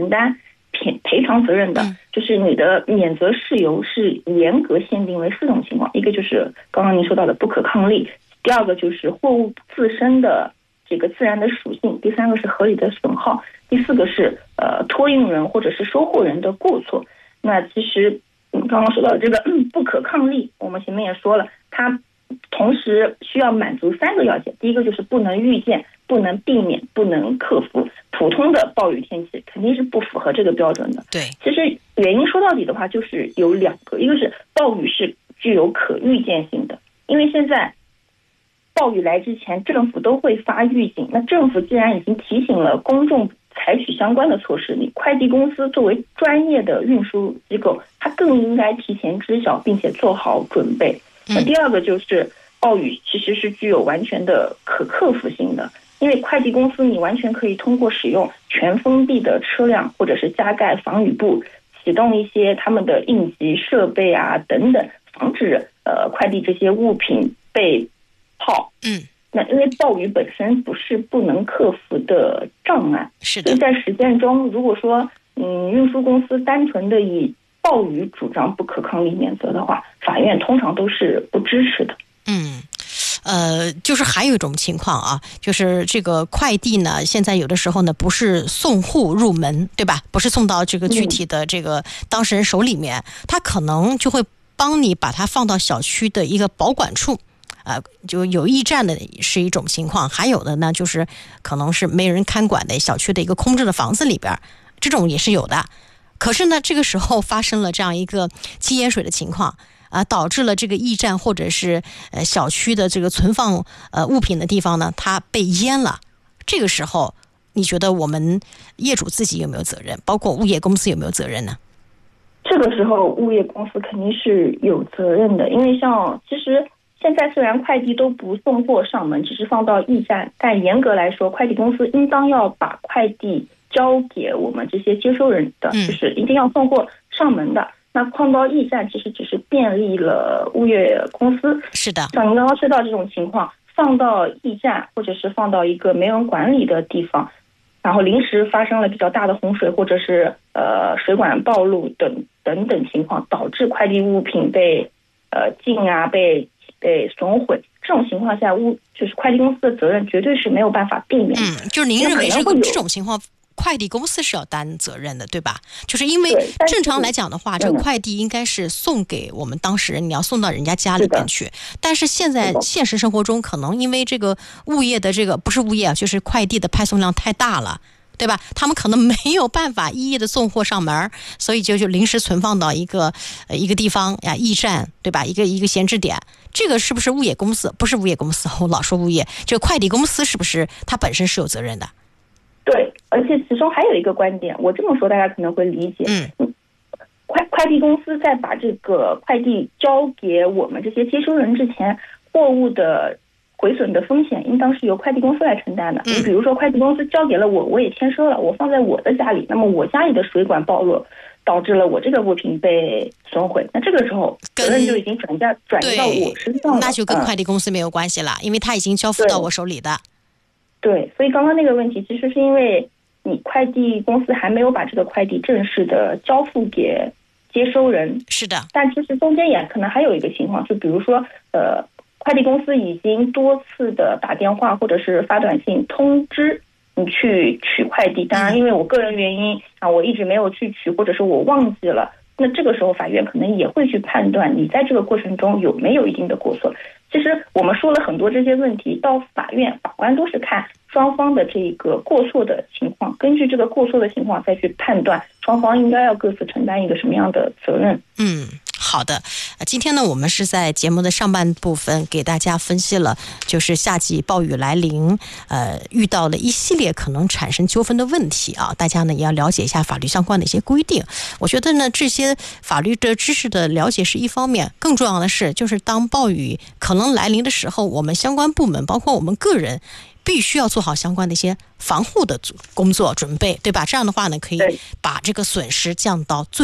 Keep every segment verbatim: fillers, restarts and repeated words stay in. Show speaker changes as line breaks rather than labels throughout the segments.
承担赔赔偿责任的，
嗯、
就是你的免责事由是严格限定为四种情况，一个就是刚刚您说到的不可抗力，第二个就是货物自身的这个自然的属性，第三个是合理的损耗，第四个是呃托运人或者是收货人的过错。那其实嗯刚刚说到这个、嗯、不可抗力，我们前面也说了，它同时需要满足三个要件，第一个就是不能预见、不能避免、不能克服。普通的暴雨天气肯定是不符合这个标准的。
对，
其实原因说到底的话，就是有两个，一个是暴雨是具有可预见性的，因为现在暴雨来之前，政府都会发预警。那政府既然已经提醒了公众采取相关的措施，你快递公司作为专业的运输机构，它更应该提前知晓并且做好准备。那第二个就是暴雨其实是具有完全的可克服性的，因为快递公司你完全可以通过使用全封闭的车辆或者是加盖防雨布，启动一些他们的应急设备啊等等，防止呃快递这些物品被泡。
嗯，
那因为暴雨本身不是不能克服的障碍，
是的。
所以在实践中，如果说嗯运输公司单纯的以暴雨主张不可抗力免责的话，法院通常都是不支持的。
嗯。呃，就是还有一种情况啊，就是这个快递呢，现在有的时候呢不是送户入门，对吧？不是送到这个具体的这个当事人手里面，他可能就会帮你把它放到小区的一个保管处。呃，就有驿站的是一种情况，还有的呢就是可能是没人看管的小区的一个空置的房子里边，这种也是有的。可是呢，这个时候发生了这样一个积淹水的情况啊，导致了这个驿站或者是呃小区的这个存放呃物品的地方呢，它被淹了。这个时候，你觉得我们业主自己有没有责任？包括物业公司有没有责任呢？
这个时候，物业公司肯定是有责任的，因为像其实现在虽然快递都不送货上门，只是放到驿站，但严格来说，快递公司应当要把快递交给我们这些接收人的，
嗯、
就是一定要送货上门的。那放到驿站其实只是便利了物业公司。
是的，
像您刚刚说到这种情况，放到驿站或者是放到一个没人管理的地方，然后临时发生了比较大的洪水，或者是呃水管暴露等等等情况，导致快递物品被呃浸啊被被损毁，这种情况下物就是快递公司的责任绝对是没有办法避免的。
嗯，就是您认为这个这种情况快递公司是要担责任的，对吧？就是因为正常来讲的话，这个快递应该是送给我们当事人，你要送到人家家里边去。但是现在现实生活中，可能因为这个物业的这个不是物业啊，就是快递的派送量太大了，对吧？他们可能没有办法一一的送货上门，所以就就临时存放到一个呃一个地方呀，驿站，对吧？一个一个闲置点。这个是不是物业公司？不是物业公司，我老说物业，这个快递公司是不是它本身是有责任的？
对，而且其中还有一个观点，我这么说大家可能会理解。
嗯，
快快递公司在把这个快递交给我们这些接收人之前，货物的毁损的风险应当是由快递公司来承担的。你、嗯、比如说，快递公司交给了我，我也签收了，我放在我的家里，那么我家里的水管暴露，导致了我这个物品被损毁，那这个时候责任就已经转嫁转移到我身上了，
那就跟快递公司没有关系了，嗯、因为他已经交付到我手里的。
对，所以刚刚那个问题其实是因为你快递公司还没有把这个快递正式的交付给接收人。
是的，
但其实中间也可能还有一个情况，就比如说呃，快递公司已经多次的打电话或者是发短信通知你去取快递，当然因为我个人原因啊，我一直没有去取，或者是我忘记了，那这个时候法院可能也会去判断你在这个过程中有没有一定的过错。其实我们说了很多这些问题，到法院法官都是看双方的这个过错的情况，根据这个过错的情况再去判断双方应该要各自承担一个什么样的责任。
嗯，好的。今天呢，我们是在节目的上半部分给大家分析了，就是夏季暴雨来临，呃，遇到了一系列可能产生纠纷的问题啊，大家呢也要了解一下法律相关的一些规定。我觉得呢，这些法律的知识的了解是一方面，更重要的是，就是当暴雨可能来临的时候，我们相关部门，包括我们个人，必须要做好相关的一些防护的工作准备，对吧？这样的话呢，可以把这个损失降到最低。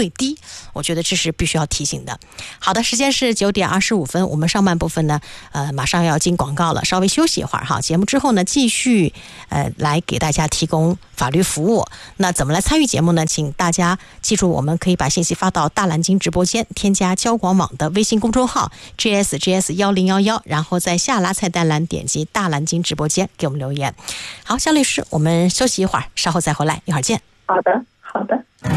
我觉得这是必须要提醒的。好的，时间是九点二十五分，我们上半部分呢，呃，马上要进广告了，稍微休息一会儿哈。节目之后呢，继续呃来给大家提供法律服务。那怎么来参与节目呢？请大家记住，我们可以把信息发到大蓝鲸直播间，添加交广网的微信公众号 G S G S 一零一一，然后在下拉菜单栏点击大蓝鲸直播间给我们留言。好，肖律师，我们休息一会儿，稍后再回来，一会儿见。
好的，好的。